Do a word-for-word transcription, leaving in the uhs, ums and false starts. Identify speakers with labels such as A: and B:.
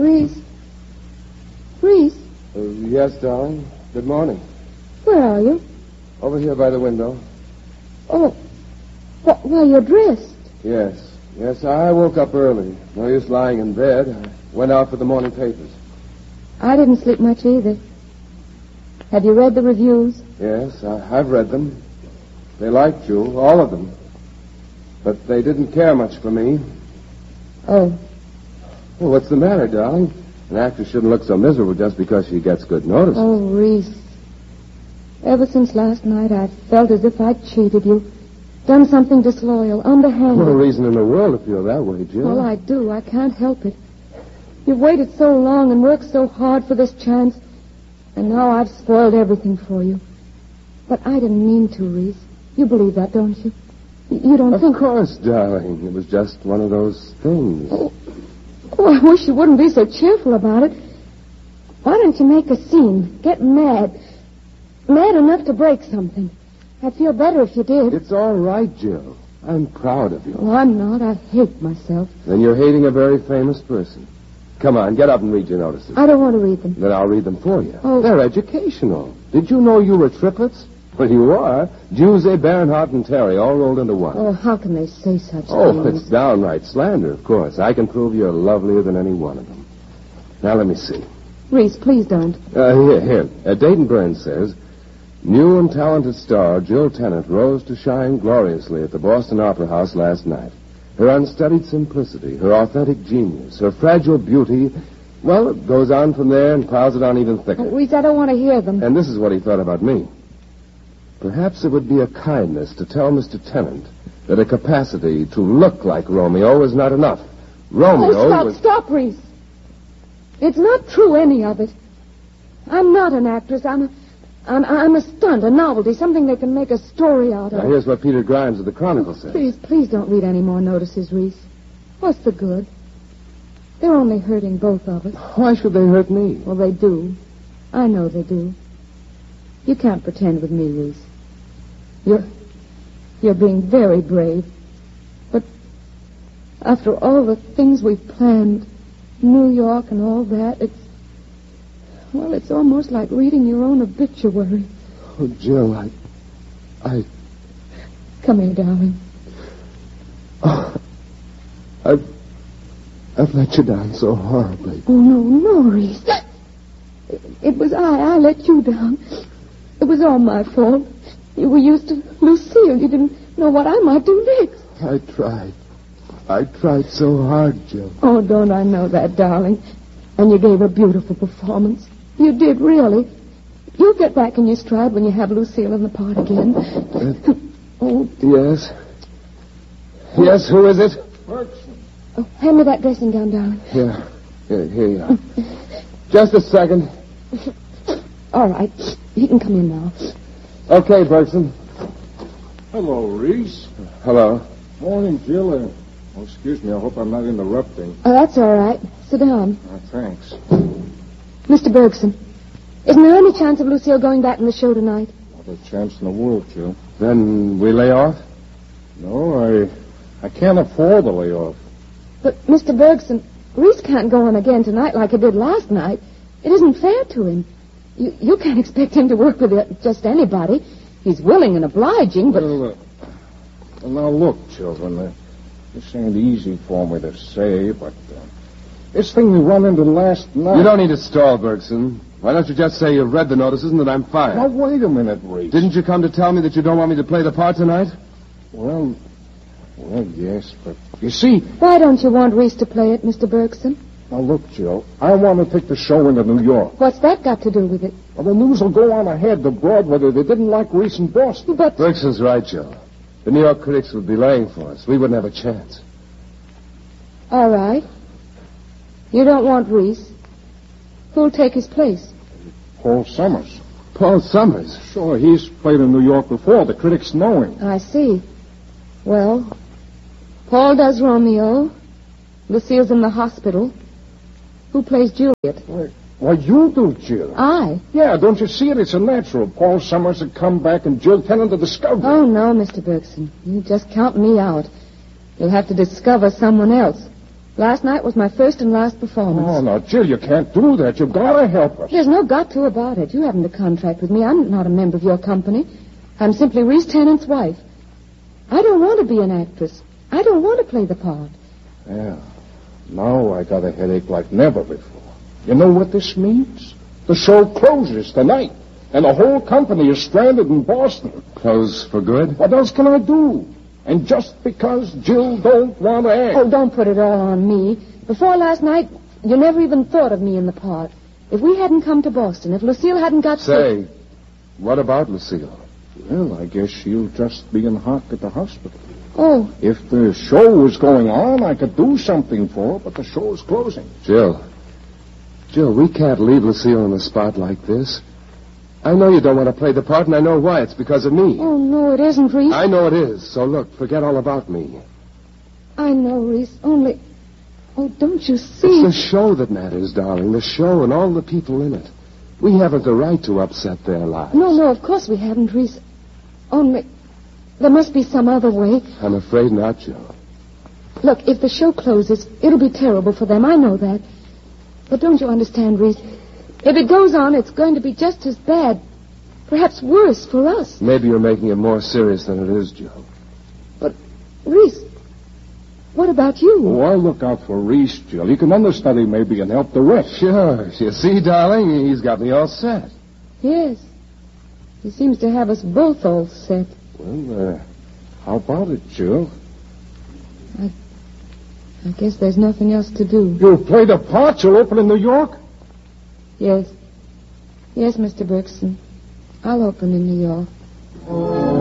A: Reese? Reese?
B: Uh, yes, darling. Good morning.
A: Where are you?
B: Over here by the window.
A: Oh, wh- well, you're dressed.
B: Yes. Yes, I woke up early. No use lying in bed. I went out for the morning papers.
A: I didn't sleep much either. Have you read the reviews?
B: Yes, I, I've read them. They liked you, all of them. But they didn't care much for me.
A: Oh.
B: Well, what's the matter, darling? An actress shouldn't look so miserable just because she gets good notice.
A: Oh, Reese. Ever since last night, I've felt as if I'd cheated you. Done something disloyal, underhanded.
B: No reason in the world to feel that way, Jill.
A: Well, I do. I can't help it. You've waited so long and worked so hard for this chance, and now I've spoiled everything for you. But I didn't mean to, Reese. You believe that, don't you? You don't
B: of
A: think...
B: Of course, darling. It was just one of those things.
A: Oh. Oh, I wish you wouldn't be so cheerful about it. Why don't you make a scene? Get mad. Mad enough to break something. I'd feel better if you did.
B: It's all right, Jill. I'm proud of you.
A: Oh, I'm not. I hate myself.
B: Then you're hating a very famous person. Come on, get up and read your notices.
A: I don't want to read them.
B: Then I'll read them for you.
A: Oh.
B: They're educational. Did you know you were triplets? Well, you are. Giuseppe, Bernhardt, and Terry all rolled into one.
A: Oh, how can they say such
B: oh,
A: things?
B: It's downright slander, of course. I can prove you're lovelier than any one of them. Now, let me see.
A: Reese, please don't.
B: Uh, here, here. Uh, Dayton Burns says, new and talented star Jill Tennant rose to shine gloriously at the Boston Opera House last night. Her unstudied simplicity, her authentic genius, her fragile beauty... Well, it goes on from there and piles it on even thicker.
A: Oh, Reese, I don't want to hear them.
B: And this is what he thought about me. Perhaps it would be a kindness to tell Mister Tennant that a capacity to look like Romeo is not enough. Romeo
A: Oh, stop,
B: was...
A: stop, Reese. It's not true, any of it. I'm not an actress. I'm a, I'm, I'm a stunt, a novelty, something they can make a story out of.
B: Now, here's what Peter Grimes of the Chronicle says.
A: Please, please don't read any more notices, Reese. What's the good? They're only hurting both of us.
B: Why should they hurt me?
A: Well, they do. I know they do. You can't pretend with me, Reese. You're, you're being very brave. But after all the things we've planned, New York and all that, it's, well, it's almost like reading your own obituary.
B: Oh, Jill, I, I...
A: Come here, darling.
B: Oh, I've, I've let you down so horribly.
A: Oh, no, no, Reese. It, it was I. I let you down. It was all my fault. You were used to Lucille. You didn't know what I might do next.
B: I tried. I tried so hard, Jill.
A: Oh, don't I know that, darling. And you gave a beautiful performance. You did, really. You'll get back in your stride when you have Lucille in the part again.
B: Uh,
A: oh.
B: Yes. Yes, who is it?
C: Bergson.
A: Oh, hand me that dressing gown, darling.
B: Here. Here, here you are. Just a second.
A: All right. He can come in now.
B: Okay, Bergson.
C: Hello, Reese.
B: Hello.
C: Morning, Jill. Uh, oh, excuse me. I hope I'm not interrupting.
A: Oh, that's all right. Sit down.
C: Uh, thanks.
A: Mister Bergson, isn't there any chance of Lucille going back in the show tonight?
C: Not a chance in the world, Jill.
B: Then we lay off?
C: No, I I can't afford to lay off.
A: But, Mister Bergson, Reese can't go on again tonight like he did last night. It isn't fair to him. You, you can't expect him to work with uh, just anybody. He's willing and obliging, but...
C: Well, uh, well now, look, children, uh, this ain't easy for me to say, but uh, this thing we run into last night...
B: You don't need to stall, Bergson. Why don't you just say you've read the notices and that I'm fired?
C: Now, wait a minute, Reese.
B: Didn't you come to tell me that you don't want me to play the part tonight?
C: Well, well, yes, but you see...
A: Why don't you want Reese to play it, Mister Bergson?
C: Now, look, Jill, I want to take the show into New York.
A: What's that got to do with it?
C: Well, the news will go on ahead to Broadway that they didn't like Reese in Boston.
A: But...
B: Bergson's right, Joe. The New York critics would be laying for us. We wouldn't have a chance.
A: All right. You don't want Reese. Who'll take his place?
C: Paul Summers.
B: Paul Summers?
C: Sure, he's played in New York before. The critics know him.
A: I see. Well, Paul does Romeo. Lucille's in the hospital. Who plays Juliet?
C: Why, why you do, Jill.
A: I?
C: Yeah, don't you see it? It's a natural. Paul Summers had come back and Jill Tennant to discover.
A: Oh, no, Mister Bergson. You just count me out. You'll have to discover someone else. Last night was my first and last performance.
C: Oh, now, Jill, you can't do that. You've got to help us.
A: There's no got to about it. You haven't a contract with me. I'm not a member of your company. I'm simply Reese Tennant's wife. I don't want to be an actress. I don't want to play the part.
C: Yeah. Now I got a headache like never before. You know what this means? The show closes tonight, and the whole company is stranded in Boston.
B: Close for good?
C: What else can I do? And just because Jill don't want to act.
A: Oh, don't put it all on me. Before last night, you never even thought of me in the part. If we hadn't come to Boston, if Lucille hadn't got
B: Say, what about Lucille?
C: Well, I guess she'll just be in hock at the hospital.
A: Oh.
C: If the show was going on, I could do something for her, but the show is closing.
B: Jill. Jill, we can't leave Lucille on the spot like this. I know you don't want to play the part, and I know why. It's because of me.
A: Oh, no, it isn't, Reese.
B: I know it is. So, look, forget all about me.
A: I know, Reese. Only... Oh, don't you see?
B: It's the show that matters, darling. The show and all the people in it. We haven't the right to upset their lives.
A: No, no, of course we haven't, Reese. Only... There must be some other way.
B: I'm afraid not, Jill.
A: Look, if the show closes, it'll be terrible for them. I know that. But don't you understand, Reese? If it goes on, it's going to be just as bad. Perhaps worse for us.
B: Maybe you're making it more serious than it is, Jill.
A: But, Reese, what about you?
C: Oh, I'll look out for Reese, Jill. He can understudy maybe and help the rest.
B: Sure. You see, darling, he's got me all set.
A: Yes. He seems to have us both all set.
C: Well, uh, how about it, Jill?
A: I, I guess there's nothing else to do.
C: You'll play the part you'll open in New York?
A: Yes. Yes, Mister Bergson. I'll open in New York.